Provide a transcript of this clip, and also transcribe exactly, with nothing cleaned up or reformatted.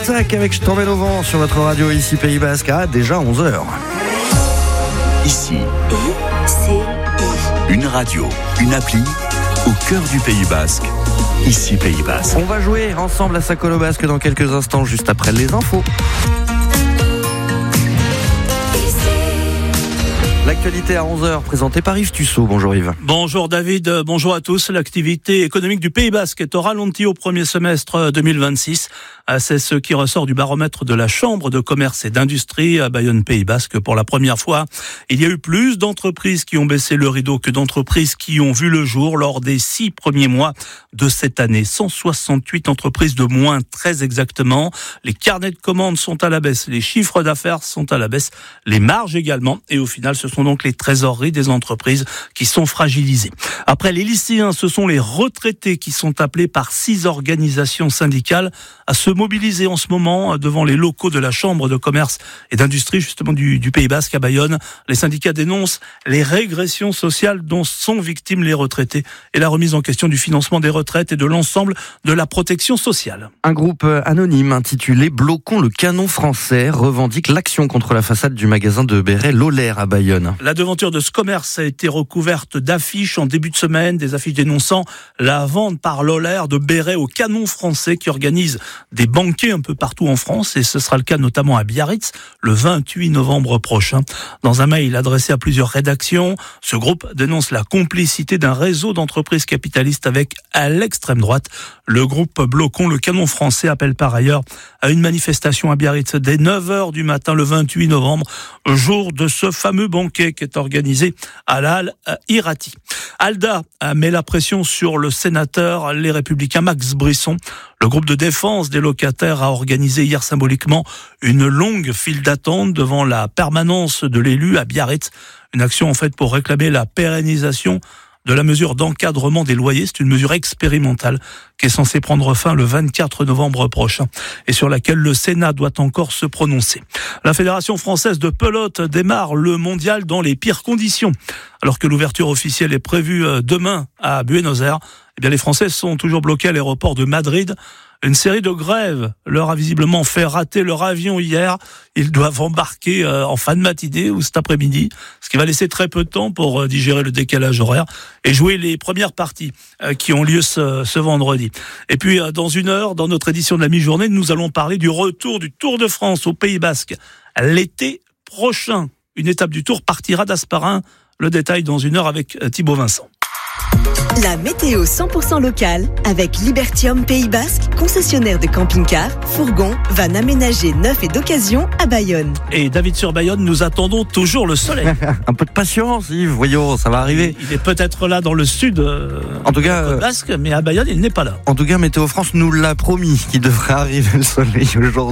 Boussac avec Je t'emmène au vent sur votre radio ici Pays Basque à déjà onze heures. Ici, I C I. une radio, une appli au cœur du Pays Basque. Ici Pays Basque. On va jouer ensemble à Sacolo Basque dans quelques instants, juste après les infos. L'actualité à onze heures, présentée par Yves Tussaud. Bonjour Yves. Bonjour David, bonjour à tous. L'activité économique du Pays Basque est au ralenti au premier semestre deux mille vingt-six. C'est ce qui ressort du baromètre de la Chambre de commerce et d'industrie à Bayonne Pays Basque. Pour la première fois, il y a eu plus d'entreprises qui ont baissé le rideau que d'entreprises qui ont vu le jour lors des six premiers mois de cette année. cent soixante-huit entreprises de moins, très exactement. Les carnets de commandes sont à la baisse, les chiffres d'affaires sont à la baisse, les marges également. Et au final, ce sont donc les trésoreries des entreprises qui sont fragilisées. Après les lycéens, ce sont les retraités qui sont appelés par six organisations syndicales à se mobiliser en ce moment devant les locaux de la Chambre de commerce et d'industrie justement du, du Pays Basque à Bayonne. Les syndicats dénoncent les régressions sociales dont sont victimes les retraités et la remise en question du financement des retraites et de l'ensemble de la protection sociale. Un groupe anonyme intitulé Bloquons le canon français revendique l'action contre la façade du magasin de Béret Lolaire à Bayonne. La devanture de ce commerce a été recouverte d'affiches en début de semaine, des affiches dénonçant la vente par Lolaire de Béret au canon français qui organise des banquets un peu partout en France, et ce sera le cas notamment à Biarritz le vingt-huit novembre prochain. Dans un mail adressé à plusieurs rédactions, ce groupe dénonce la complicité d'un réseau d'entreprises capitalistes avec à l'extrême droite. Le groupe Bloquons le canon français appelle par ailleurs à une manifestation à Biarritz dès neuf heures du matin le vingt-huit novembre, jour de ce fameux banquet qui est organisé à la Halle Irati. Alda met la pression sur le sénateur Les Républicains Max Brisson. Le groupe de défense des locataires a organisé hier symboliquement une longue file d'attente devant la permanence de l'élu à Biarritz. Une action en fait pour réclamer la pérennisation de la mesure d'encadrement des loyers. C'est une mesure expérimentale qui est censée prendre fin le vingt-quatre novembre prochain et sur laquelle le Sénat doit encore se prononcer. La Fédération française de pelote démarre le mondial dans les pires conditions. Alors que l'ouverture officielle est prévue demain à Buenos Aires, eh bien les Français sont toujours bloqués à l'aéroport de Madrid. Une série de grèves leur a visiblement fait rater leur avion hier. Ils doivent embarquer en fin de matinée ou cet après-midi, ce qui va laisser très peu de temps pour digérer le décalage horaire et jouer les premières parties qui ont lieu ce, ce vendredi. Et puis, dans une heure, dans notre édition de la mi-journée, nous allons parler du retour du Tour de France au Pays Basque l'été prochain. Une étape du Tour partira d'Asparin. Le détail dans une heure avec Thibaut Vincent. La météo cent pour cent locale avec Libertium Pays Basque, concessionnaire de camping-cars, fourgons, vannes aménagées neufs et d'occasion à Bayonne. Et David sur Bayonne, nous attendons toujours le soleil. Un peu de patience Yves, voyons, ça va arriver. Il est peut-être là dans le sud euh, en tout cas, Basque, mais à Bayonne, il n'est pas là. En tout cas, Météo France nous l'a promis qu'il devrait arriver le soleil aujourd'hui.